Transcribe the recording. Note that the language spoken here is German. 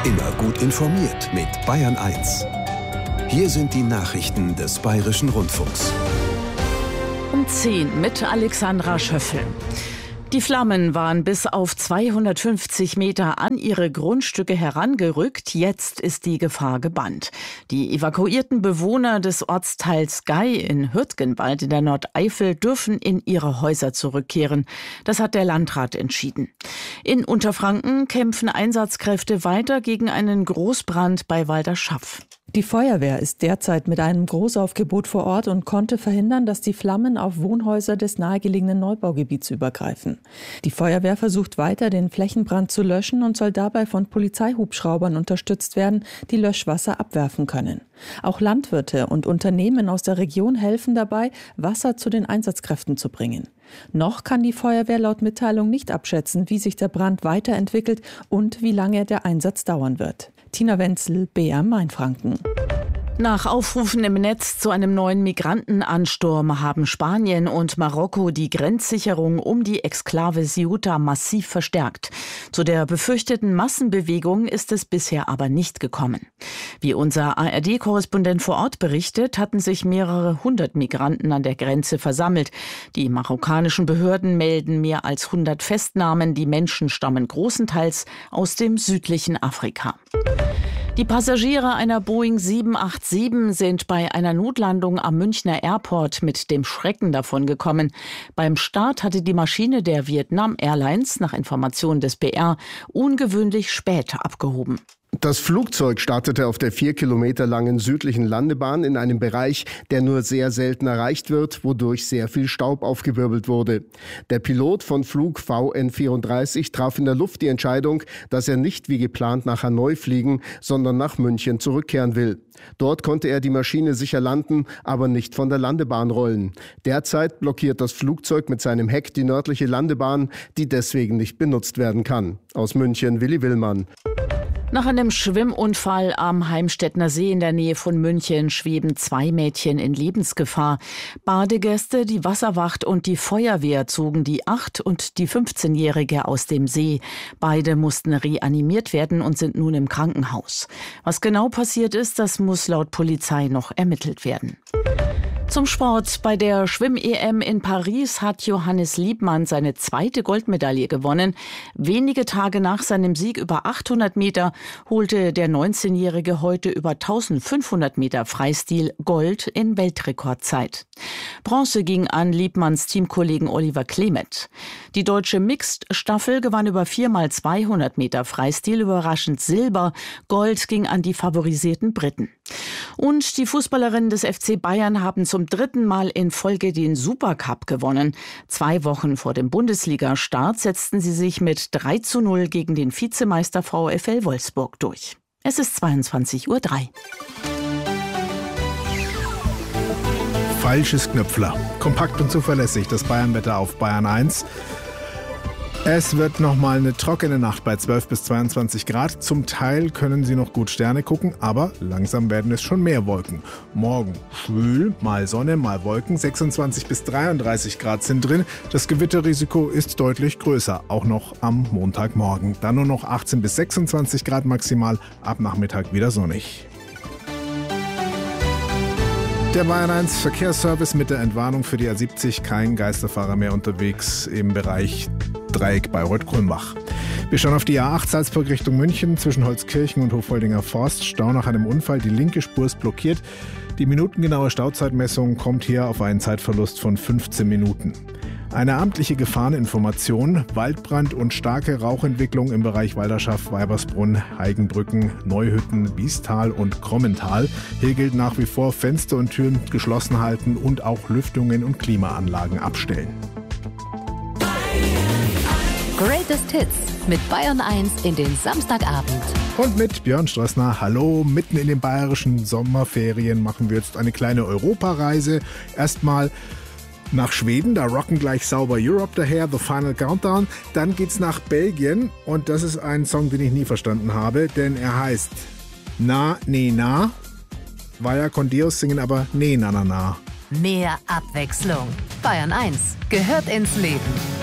Immer gut informiert mit Bayern 1. Hier sind die Nachrichten des Bayerischen Rundfunks. Um 10 mit Alexandra Schöffel. Die Flammen waren bis auf 250 Meter an ihre Grundstücke herangerückt. Jetzt ist die Gefahr gebannt. Die evakuierten Bewohner des Ortsteils Gey in Hürtgenwald in der Nordeifel dürfen in ihre Häuser zurückkehren. Das hat der Landrat entschieden. In Unterfranken kämpfen Einsatzkräfte weiter gegen einen Großbrand bei Walderschaff. Die Feuerwehr ist derzeit mit einem Großaufgebot vor Ort und konnte verhindern, dass die Flammen auf Wohnhäuser des nahegelegenen Neubaugebiets übergreifen. Die Feuerwehr versucht weiter, den Flächenbrand zu löschen und soll dabei von Polizeihubschraubern unterstützt werden, die Löschwasser abwerfen können. Auch Landwirte und Unternehmen aus der Region helfen dabei, Wasser zu den Einsatzkräften zu bringen. Noch kann die Feuerwehr laut Mitteilung nicht abschätzen, wie sich der Brand weiterentwickelt und wie lange der Einsatz dauern wird. Tina Wenzel, BR Mainfranken. Nach Aufrufen im Netz zu einem neuen Migrantenansturm haben Spanien und Marokko die Grenzsicherung um die Exklave Ceuta massiv verstärkt. Zu der befürchteten Massenbewegung ist es bisher aber nicht gekommen. Wie unser ARD-Korrespondent vor Ort berichtet, hatten sich mehrere hundert Migranten an der Grenze versammelt. Die marokkanischen Behörden melden mehr als 100 Festnahmen. Die Menschen stammen großenteils aus dem südlichen Afrika. Die Passagiere einer Boeing 787 sind bei einer Notlandung am Münchner Airport mit dem Schrecken davongekommen. Beim Start hatte die Maschine der Vietnam Airlines nach Informationen des BR ungewöhnlich spät abgehoben. Das Flugzeug startete auf der 4 Kilometer langen südlichen Landebahn in einem Bereich, der nur sehr selten erreicht wird, wodurch sehr viel Staub aufgewirbelt wurde. Der Pilot von Flug VN34 traf in der Luft die Entscheidung, dass er nicht wie geplant nach Hanoi fliegen, sondern nach München zurückkehren will. Dort konnte er die Maschine sicher landen, aber nicht von der Landebahn rollen. Derzeit blockiert das Flugzeug mit seinem Heck die nördliche Landebahn, die deswegen nicht benutzt werden kann. Aus München, Willi Willmann. Nach einem Schwimmunfall am Heimstettner See in der Nähe von München schweben 2 Mädchen in Lebensgefahr. Badegäste, die Wasserwacht und die Feuerwehr zogen die 8- und die 15-Jährige aus dem See. Beide mussten reanimiert werden und sind nun im Krankenhaus. Was genau passiert ist, das muss laut Polizei noch ermittelt werden. Zum Sport. Bei der Schwimm-EM in Paris hat Johannes Liebmann seine 2. Goldmedaille gewonnen. Wenige Tage nach seinem Sieg über 800 Meter holte der 19-Jährige heute über 1500 Meter Freistil Gold in Weltrekordzeit. Bronze ging an Liebmanns Teamkollegen Oliver Klemet. Die deutsche Mixed-Staffel gewann über 4x200 Meter Freistil überraschend Silber. Gold ging an die favorisierten Briten. Und die Fußballerinnen des FC Bayern haben zum 3. Mal in Folge den Supercup gewonnen. 2 Wochen vor dem Bundesliga-Start setzten sie sich mit 3:0 gegen den Vizemeister VfL Wolfsburg durch. Es ist 22:03 Uhr. Falsches Knöpfler. Kompakt und zuverlässig, das Bayernwetter auf Bayern 1. Es wird nochmal eine trockene Nacht bei 12 bis 22 Grad. Zum Teil können Sie noch gut Sterne gucken, aber langsam werden es schon mehr Wolken. Morgen schwül, mal Sonne, mal Wolken. 26 bis 33 Grad sind drin. Das Gewitterrisiko ist deutlich größer, auch noch am Montagmorgen. Dann nur noch 18 bis 26 Grad maximal, ab Nachmittag wieder sonnig. Der Bayern 1 Verkehrsservice mit der Entwarnung für die A70. Kein Geisterfahrer mehr unterwegs im Bereich Dreieck Bayreuth-Kulmbach. Wir schauen auf die A8 Salzburg Richtung München zwischen Holzkirchen und Hofholdinger Forst. Stau nach einem Unfall, die linke Spur ist blockiert. Die minutengenaue Stauzeitmessung kommt hier auf einen Zeitverlust von 15 Minuten. Eine amtliche Gefahreninformation, Waldbrand und starke Rauchentwicklung im Bereich Walderschaff, Weibersbrunn, Heigenbrücken, Neuhütten, Biestal und Krommental. Hier gilt nach wie vor Fenster und Türen geschlossen halten und auch Lüftungen und Klimaanlagen abstellen. Greatest Hits mit Bayern 1 in den Samstagabend. Und mit Björn Strössner, hallo, mitten in den bayerischen Sommerferien machen wir jetzt eine kleine Europareise. Erstmal nach Schweden, da rocken gleich Sauber Europe daher, The Final Countdown. Dann geht's nach Belgien und das ist ein Song, den ich nie verstanden habe, denn er heißt Na, Nee, Na. Vaya con Dios singen aber Nee, Na, Na, Na. Mehr Abwechslung. Bayern 1 gehört ins Leben.